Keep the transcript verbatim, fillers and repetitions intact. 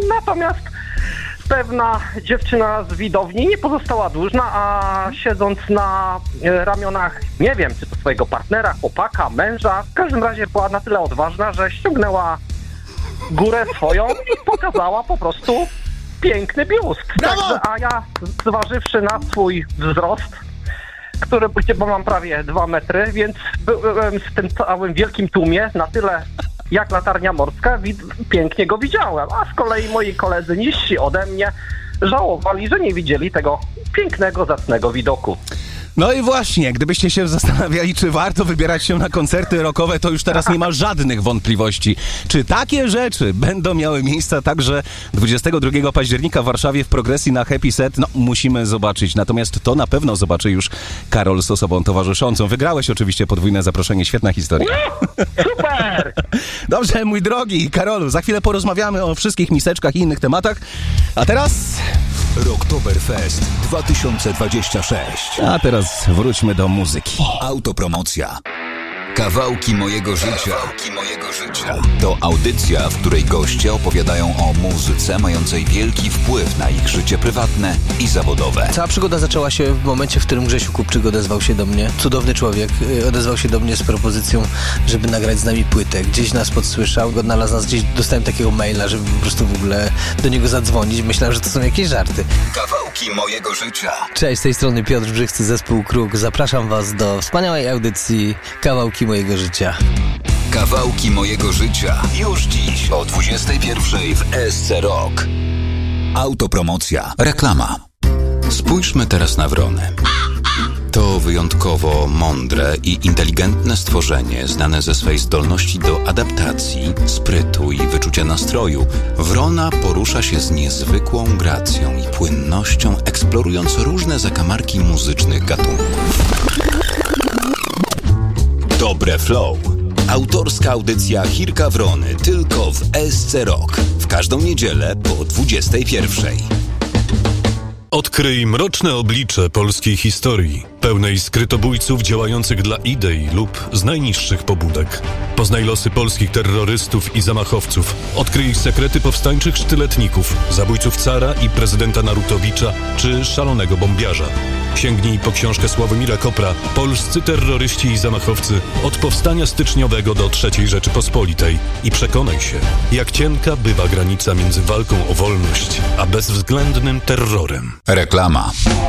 Natomiast pewna dziewczyna z widowni nie pozostała dłużna, a siedząc na e, ramionach, nie wiem, czy to swojego partnera, chłopaka, męża, w każdym razie była na tyle odważna, że ściągnęła górę swoją i pokazała po prostu piękny biust. Także, a ja, zważywszy na swój wzrost, który, bo mam prawie dwa metry, więc byłem w tym całym wielkim tłumie na tyle jak latarnia morska, wid- pięknie go widziałem. A z kolei moi koledzy niżsi ode mnie żałowali, że nie widzieli tego pięknego, zacnego widoku. No i właśnie, gdybyście się zastanawiali, czy warto wybierać się na koncerty rockowe, to już teraz nie ma żadnych wątpliwości. Czy takie rzeczy będą miały miejsce także dwudziestego drugiego października w Warszawie w Progresji na Happy Set? No, musimy zobaczyć. Natomiast to na pewno zobaczy już Karol z osobą towarzyszącą. Wygrałeś oczywiście podwójne zaproszenie, świetna historia. Super! Dobrze, mój drogi Karolu, za chwilę porozmawiamy o wszystkich miseczkach i innych tematach. A teraz... Rocktoberfest dwa tysiące dwadzieścia sześć. A teraz wróćmy do muzyki. Autopromocja. Kawałki mojego życia. Kawałki mojego życia. To audycja, w której goście opowiadają o muzyce mającej wielki wpływ na ich życie prywatne i zawodowe. Cała przygoda zaczęła się w momencie, w którym Grzesiu Kupczyk odezwał się do mnie. Cudowny człowiek. Odezwał się do mnie z propozycją, żeby nagrać z nami płytę. Gdzieś nas podsłyszał, odnalazł nas gdzieś, dostałem takiego maila, żeby po prostu w ogóle do niego zadzwonić. Myślałem, że to są jakieś żarty. Kawałki mojego życia. Cześć, z tej strony Piotr Brzechcy, zespół Kruk. Zapraszam was do wspaniałej audycji Kawałki mojego życia. Kawałki mojego życia. Już dziś o dwudziestej pierwszej w S C Rock. Autopromocja. Reklama. Spójrzmy teraz na wrony. To wyjątkowo mądre i inteligentne stworzenie, znane ze swej zdolności do adaptacji, sprytu i wyczucia nastroju. Wrona porusza się z niezwykłą gracją i płynnością, eksplorując różne zakamarki muzycznych gatunków. Dobre Flow. Autorska audycja Chirka Wrony tylko w S C Rock. W każdą niedzielę po dwudziestej pierwszej. Odkryj mroczne oblicze polskiej historii, pełnej skrytobójców działających dla idei lub z najniższych pobudek. Poznaj losy polskich terrorystów i zamachowców. Odkryj ich sekrety powstańczych sztyletników, zabójców cara i prezydenta Narutowicza czy szalonego bombiarza. Sięgnij po książkę Sławomira Kopra „Polscy terroryści i zamachowcy od powstania styczniowego do trzeciej Rzeczypospolitej” i przekonaj się, jak cienka bywa granica między walką o wolność a bezwzględnym terrorem. Reklama.